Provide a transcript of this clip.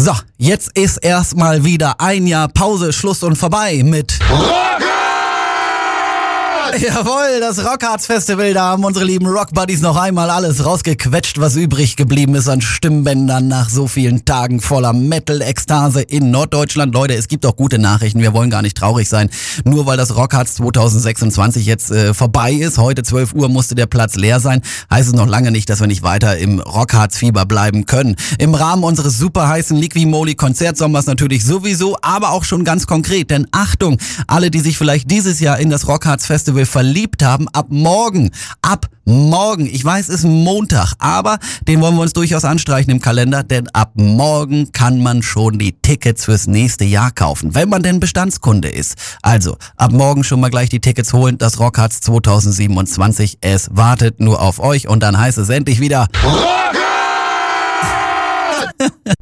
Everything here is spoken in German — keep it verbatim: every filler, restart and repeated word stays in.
So, jetzt ist erstmal wieder ein Jahr Pause, Schluss und vorbei mit Rockharz! Jawohl, das Rockharz Festival, da haben unsere lieben Rockbuddies noch einmal alles rausgequetscht, was übrig geblieben ist an Stimmbändern nach so vielen Tagen voller Metal-Ekstase in Norddeutschland. Leute, es gibt auch gute Nachrichten, wir wollen gar nicht traurig sein. Nur weil das Rockharz zwanzig sechsundzwanzig jetzt äh, vorbei ist, heute zwölf Uhr musste der Platz leer sein, heißt es noch lange nicht, dass wir nicht weiter im Rockharz-Fieber bleiben können. Im Rahmen unseres super heißen Liqui-Moly-Konzertsommers natürlich sowieso, aber auch schon ganz konkret, denn Achtung, alle, die sich vielleicht dieses Jahr in das Rockharz Festival verliebt haben, ab morgen, ab morgen, ich weiß, es ist Montag, aber den wollen wir uns durchaus anstreichen im Kalender, denn ab morgen kann man schon die Tickets fürs nächste Jahr kaufen, wenn man denn Bestandskunde ist. Also, ab morgen schon mal gleich die Tickets holen, das Rockharz zwanzig siebenundzwanzig, es wartet nur auf euch und dann heißt es endlich wieder Rockharz!